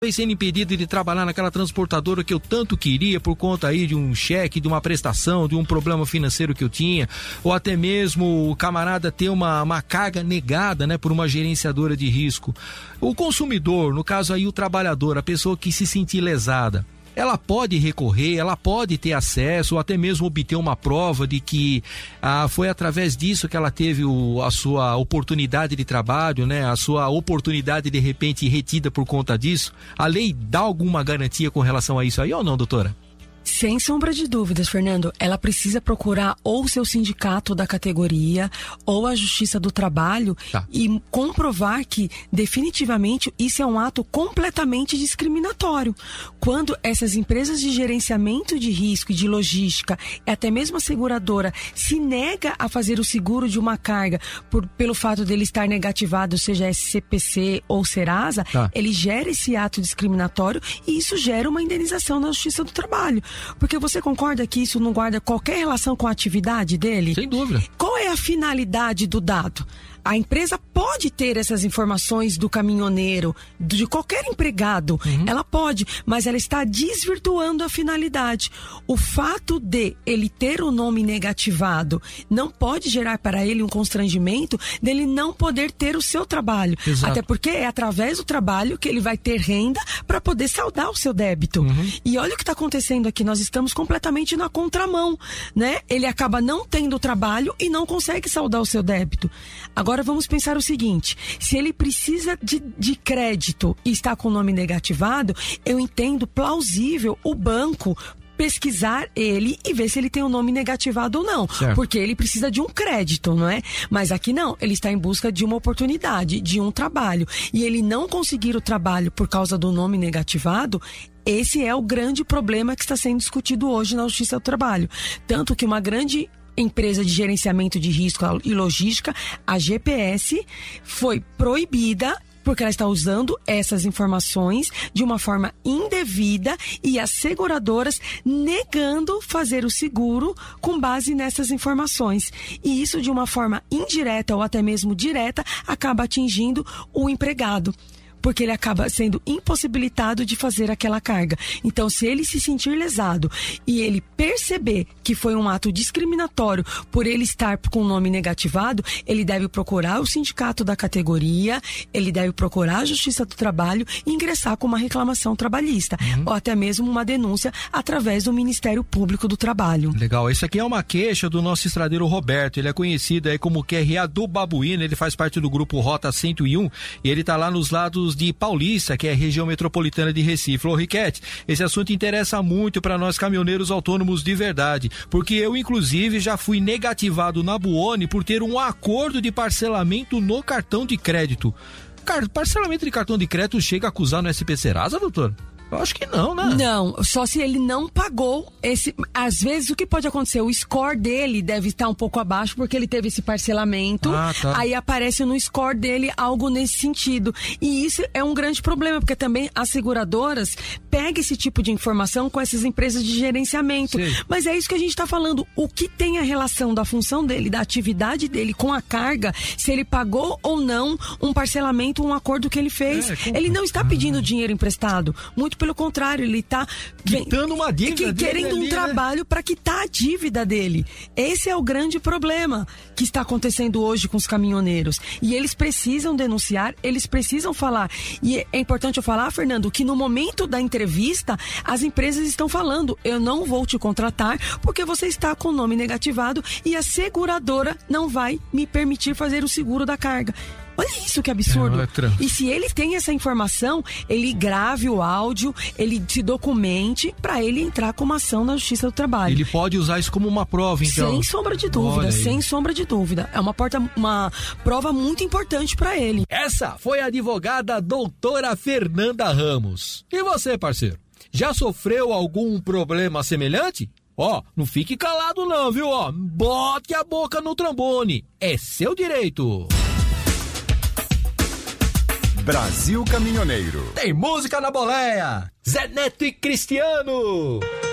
sendo impedido de trabalhar naquela transportadora que eu tanto queria por conta aí de um cheque, de uma prestação, de um problema financeiro que eu tinha, ou até mesmo o camarada ter uma carga negada, né, por uma gerenciadora de risco. O consumidor, no caso aí o trabalhador, a pessoa que se sentir lesada, ela pode recorrer, ela pode ter acesso ou até mesmo obter uma prova de que foi através disso que ela teve a sua oportunidade de trabalho, né? A sua oportunidade de repente retida por conta disso. A lei dá alguma garantia com relação a isso aí ou não, doutora? Sem sombra de dúvidas, Fernando, ela precisa procurar ou o seu sindicato da categoria ou a Justiça do Trabalho e comprovar que definitivamente isso é um ato completamente discriminatório. Quando essas empresas de gerenciamento de risco e de logística, até mesmo a seguradora, se nega a fazer o seguro de uma carga pelo fato dele estar negativado, seja SCPC ou Serasa, ele gera esse ato discriminatório e isso gera uma indenização na Justiça do Trabalho. Porque você concorda que isso não guarda qualquer relação com a atividade dele? Sem dúvida. Qual é a finalidade do dado? A empresa pode ter essas informações do caminhoneiro, de qualquer empregado, ela pode, mas ela está desvirtuando a finalidade. O fato de ele ter o nome negativado não pode gerar para ele um constrangimento dele não poder ter o seu trabalho. Exato. Até porque é através do trabalho que ele vai ter renda para poder saldar o seu débito. E olha o que está acontecendo aqui, nós estamos completamente na contramão, né? Ele acaba não tendo trabalho e não consegue saldar o seu débito. Agora vamos pensar o seguinte, se ele precisa de crédito e está com o nome negativado, eu entendo plausível o banco pesquisar ele e ver se ele tem o nome negativado ou não, porque ele precisa de um crédito, não é? Mas aqui não, ele está em busca de uma oportunidade, de um trabalho, e ele não conseguir o trabalho por causa do nome negativado. Esse é o grande problema que está sendo discutido hoje na Justiça do Trabalho, tanto que uma grande empresa de gerenciamento de risco e logística, a GPS, foi proibida porque ela está usando essas informações de uma forma indevida e as seguradoras negando fazer o seguro com base nessas informações. E isso de uma forma indireta ou até mesmo direta acaba atingindo o empregado, porque ele acaba sendo impossibilitado de fazer aquela carga. Então, se ele se sentir lesado e ele perceber que foi um ato discriminatório por ele estar com o nome negativado, ele deve procurar o sindicato da categoria, ele deve procurar a Justiça do Trabalho e ingressar com uma reclamação trabalhista, ou até mesmo uma denúncia através do Ministério Público do Trabalho. Legal, isso aqui é uma queixa do nosso estradeiro Roberto, ele é conhecido aí como QRA do Babuíno, ele faz parte do grupo Rota 101 e ele tá lá nos lados de Paulista, que é a região metropolitana de Recife. Ô Riquete, esse assunto interessa muito para nós caminhoneiros autônomos de verdade, porque eu inclusive já fui negativado na Buoni por ter um acordo de parcelamento no cartão de crédito. Parcelamento de cartão de crédito chega a acusar no SP Serasa, doutor? Eu acho que não, né? Não, só se ele não pagou esse... Às vezes, o que pode acontecer? O score dele deve estar um pouco abaixo porque ele teve esse parcelamento. Aí aparece no score dele algo nesse sentido. E isso é um grande problema, porque também as seguradoras pegam esse tipo de informação com essas empresas de gerenciamento. Sim. Mas é isso que a gente está falando. O que tem a relação da função dele, da atividade dele com a carga, se ele pagou ou não um parcelamento, um acordo que ele fez. Ele não está pedindo dinheiro emprestado. Muito pelo contrário, ele está quitando uma dívida, querendo um trabalho para quitar a dívida dele. Esse é o grande problema que está acontecendo hoje com os caminhoneiros. E eles precisam denunciar, eles precisam falar. E é importante eu falar, Fernando, que no momento da entrevista, as empresas estão falando, eu não vou te contratar porque você está com o nome negativado e a seguradora não vai me permitir fazer o seguro da carga. Olha isso, que absurdo. E se ele tem essa informação, ele grave o áudio, ele se documente para ele entrar com uma ação na Justiça do Trabalho. Ele pode usar isso como uma prova, então? Sem sombra de dúvida, sem sombra de dúvida. É uma prova muito importante para ele. Essa foi a advogada doutora Fernanda Ramos. E você, parceiro? Já sofreu algum problema semelhante? Não fique calado não, viu? Bote a boca no trombone. É seu direito. Brasil Caminhoneiro. Tem música na boleia. Zé Neto e Cristiano.